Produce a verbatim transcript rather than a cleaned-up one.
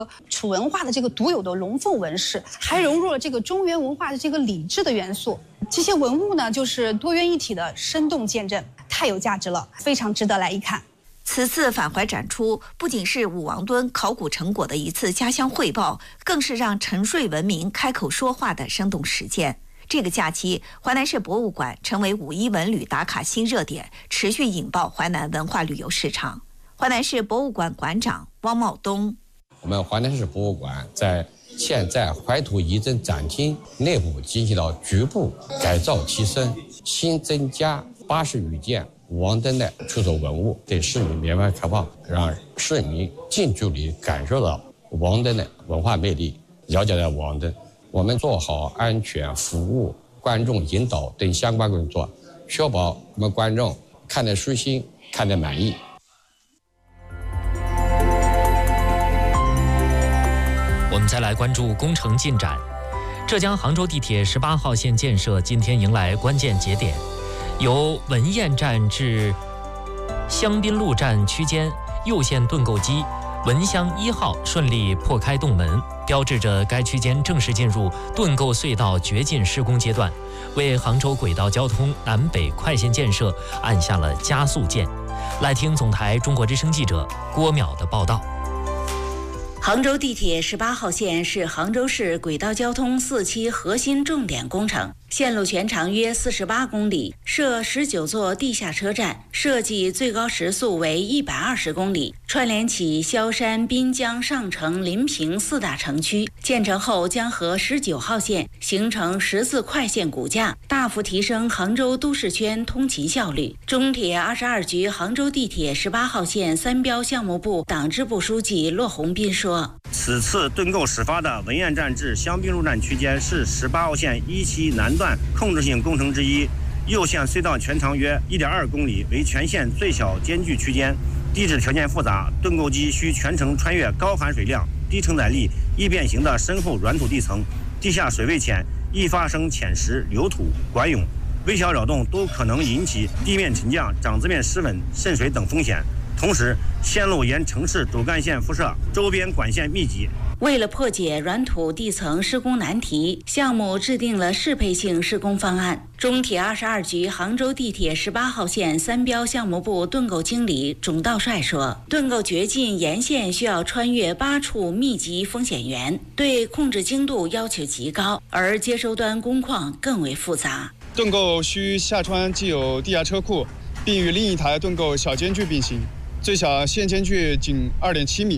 楚文化的这个独有的龙凤纹饰，还融入了这个中原文化的这个礼制的元素。这些文物呢，就是多元一体的生动见证，太有价值了，非常值得来一看。 此次返淮展出不仅是武王墩考古成果的一次家乡汇报，更是让沉睡文明开口说话的生动实践。这个假期，淮南市博物馆成为五一文旅打卡新热点，持续引爆淮南文化旅游市场。淮南市博物馆馆长汪茂东： 我们淮南市博物馆在现在怀土遗址展厅内部进行了局部改造提升，新增加八十余件武王墩的出土文物，对市民免费开放，让市民近距离感受到武王墩的文化魅力，了解到武王墩。我们做好安全服务、观众引导等相关工作，确保我们观众看得舒心、看得满意。 我们再来关注工程进展。浙江杭州地铁十八号线建设今天迎来关键节点，由文堰站至香槟路站区间右线盾构机文香一号顺利破开洞门，标志着该区间正式进入盾构隧道掘进施工阶段，为杭州轨道交通南北快线建设按下了加速键。来听总台中国之声记者郭淼的报道。 杭州地铁十八号线是杭州市轨道交通四期核心重点工程，线路全长约四十八公里，设十九座地下车站，设计最高时速为一百二十公里，串联起萧山、滨江、上城、临平四大城区。建成后将和十九号线形成十字快线骨架，大幅提升杭州都市圈通勤效率。中铁二十二局杭州地铁十八号线三标项目部党支部书记骆宏斌说：“ 此次盾构始发的文堰站至香槟路站区间是十八号线一期南段控制性工程之一，右线隧道全长约 一点二公里，为全线最小间距区间。地质条件复杂，盾构机需全程穿越高含水量、低承载力、易变形的深厚软土地层，地下水位浅，易发生浅石、流土、管涌，微小扰动都可能引起地面沉降、掌子面失稳、渗水等风险。同时，线路沿城市主干线辐射，周边管线密集。 为了破解软土地层施工难题，项目制定了适配性施工方案。中铁二十二局杭州地铁十八号线三标项目部盾构经理钟道帅说：“盾构掘进沿线需要穿越八处密集风险源，对控制精度要求极高，而接收端工况更为复杂。 盾构需下穿既有地下车库，并与另一台盾构小间距并行。”最小线间距仅 二点七米，